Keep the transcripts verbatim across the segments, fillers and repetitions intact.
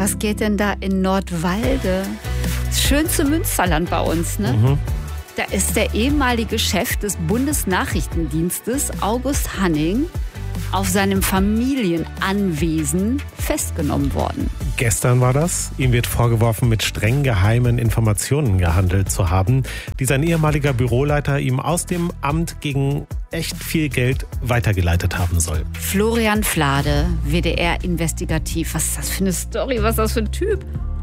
was geht denn da in Nordwalde? Das schönste Münsterland bei uns, ne? Mhm. Da ist der ehemalige Chef des Bundesnachrichtendienstes, August Hanning, auf seinem Familienanwesen festgenommen worden. Gestern war das. Ihm wird vorgeworfen, mit streng geheimen Informationen gehandelt zu haben, die sein ehemaliger Büroleiter ihm aus dem Amt gegen echt viel Geld weitergeleitet haben soll. Florian Flade, W D R Investigativ. Was ist das für eine Story? Was ist das für ein Typ?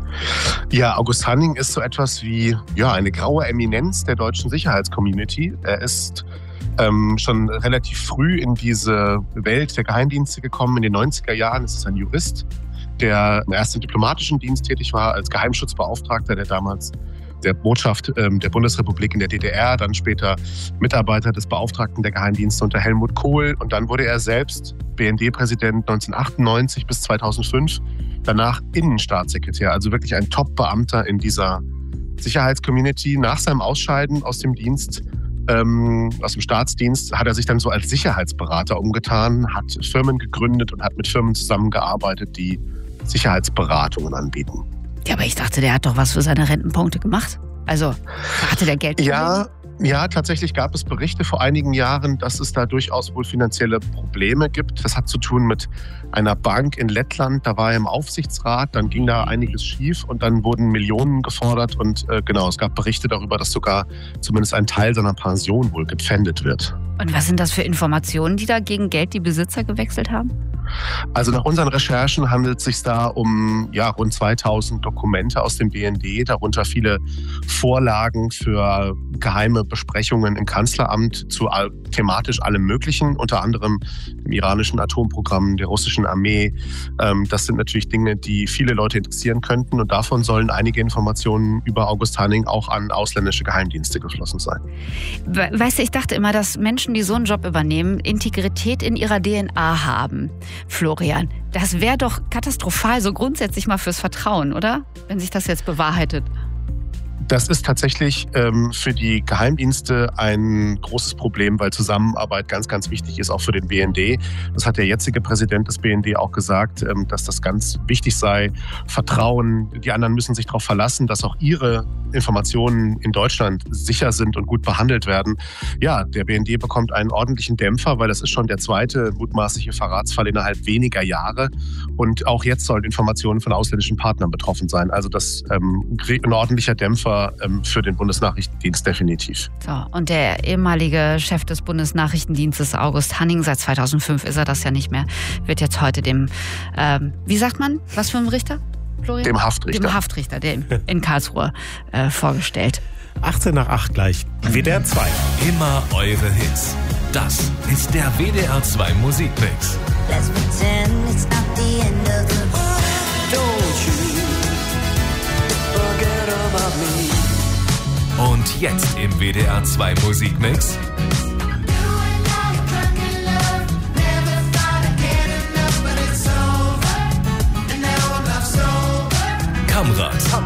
Ja, August Hanning ist so etwas wie ja, eine graue Eminenz der deutschen Sicherheitscommunity. Er ist ähm, schon relativ früh in diese Welt der Geheimdienste gekommen. In den neunziger Jahren ist es ein Jurist, der erst im diplomatischen Dienst tätig war, als Geheimschutzbeauftragter, der damals der Botschaft ähm, der Bundesrepublik in der D D R, dann später Mitarbeiter des Beauftragten der Geheimdienste unter Helmut Kohl. Und dann wurde er selbst B N D-Präsident neunzehnhundertachtundneunzig bis zweitausendfünf, danach Innenstaatssekretär, also wirklich ein Top-Beamter in dieser Sicherheitscommunity. Nach seinem Ausscheiden aus dem Dienst, ähm, aus dem Staatsdienst, hat er sich dann so als Sicherheitsberater umgetan, hat Firmen gegründet und hat mit Firmen zusammengearbeitet, die Sicherheitsberatungen anbieten. Ja, aber ich dachte, der hat doch was für seine Rentenpunkte gemacht. Also, hatte der Geld? Ja, ja, tatsächlich gab es Berichte vor einigen Jahren, dass es da durchaus wohl finanzielle Probleme gibt. Das hat zu tun mit einer Bank in Lettland. Da war er im Aufsichtsrat, dann ging da einiges schief und dann wurden Millionen gefordert. Und äh, genau, es gab Berichte darüber, dass sogar zumindest ein Teil seiner Pension wohl gepfändet wird. Und was sind das für Informationen, die da gegen Geld die Besitzer gewechselt haben? Also nach unseren Recherchen handelt es sich da um ja, rund zweitausend Dokumente aus dem B N D, darunter viele Vorlagen für geheime Besprechungen im Kanzleramt zu all, thematisch allem Möglichen, unter anderem dem iranischen Atomprogramm, der russischen Armee. Ähm, das sind natürlich Dinge, die viele Leute interessieren könnten und davon sollen einige Informationen über August Hanning auch an ausländische Geheimdienste geflossen sein. Weißt du, ich dachte immer, dass Menschen, die so einen Job übernehmen, Integrität in ihrer D N A haben. Florian, das wäre doch katastrophal, so grundsätzlich mal fürs Vertrauen, oder? Wenn sich das jetzt bewahrheitet. Das ist tatsächlich ähm, für die Geheimdienste ein großes Problem, weil Zusammenarbeit ganz, ganz wichtig ist, auch für den B N D. Das hat der jetzige Präsident des B N D auch gesagt, ähm, dass das ganz wichtig sei. Vertrauen, die anderen müssen sich darauf verlassen, dass auch ihre Informationen in Deutschland sicher sind und gut behandelt werden. Ja, der B N D bekommt einen ordentlichen Dämpfer, weil das ist schon der zweite mutmaßliche Verratsfall innerhalb weniger Jahre. Und auch jetzt sollen Informationen von ausländischen Partnern betroffen sein. Also das ähm, ein ordentlicher Dämpfer für den Bundesnachrichtendienst definitiv. So, und der ehemalige Chef des Bundesnachrichtendienstes, August Hanning, seit zweitausendfünf ist er das ja nicht mehr, wird jetzt heute dem, ähm, wie sagt man, was für ein Richter, Florian? Dem Haftrichter. Dem Haftrichter, der in, in Karlsruhe äh, vorgestellt. achtzehn nach acht gleich, W D R zwei. Immer eure Hits. Das ist der W D R zwei Musikmix. Let's pretend it's not the end of the world. Don't you forget about me. Und jetzt im W D R zwei Musikmix